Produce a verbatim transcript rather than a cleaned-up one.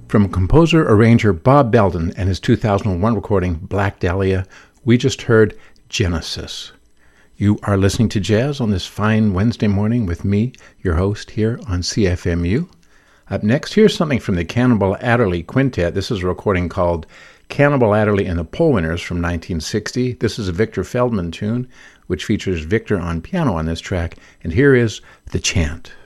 From composer-arranger Bob Belden and his two thousand one recording Black Dahlia, we just heard Genesis. You are listening to Jazz on this fine Wednesday morning with me, your host, here on C F M U. Up next, here's something from the Cannonball Adderley Quintet. This is a recording called Cannonball Adderley and the Pole Winners from nineteen sixty. This is a Victor Feldman tune, which features Victor on piano on this track. And here is The Chant.